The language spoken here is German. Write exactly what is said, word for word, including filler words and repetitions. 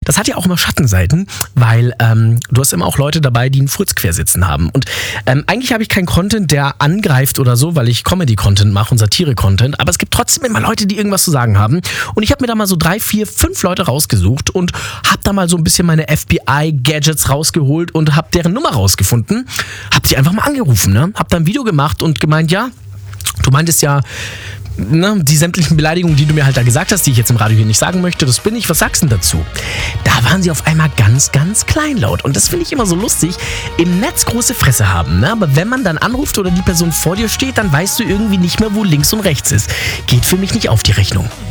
das hat ja auch immer Schattenseiten, weil ähm, du hast immer auch Leute dabei, die einen Furz quersitzen haben. Und ähm, eigentlich habe ich keinen Content, der angreift oder so, weil ich Comedy-Content mache und Satire-Content, aber es gibt trotzdem immer Leute, die irgendwas zu sagen haben. Und ich habe mir da mal so drei, vier, fünf Leute rausgesucht und habe da mal so ein bisschen meine F B I-Gadgets rausgeholt und habe deren Nummer rausgefunden. Habe die einfach mal angerufen, ne? Habe da ein Video gemacht und gemeint, ja, du meintest ja, ne, die sämtlichen Beleidigungen, die du mir halt da gesagt hast, die ich jetzt im Radio hier nicht sagen möchte, das bin ich, was sagst du denn dazu? Da waren sie auf einmal ganz, ganz kleinlaut. Und das finde ich immer so lustig, im Netz große Fresse haben, ne? Aber wenn man dann anruft oder die Person vor dir steht, dann weißt du irgendwie nicht mehr, wo links und rechts ist. Geht für mich nicht auf die Rechnung.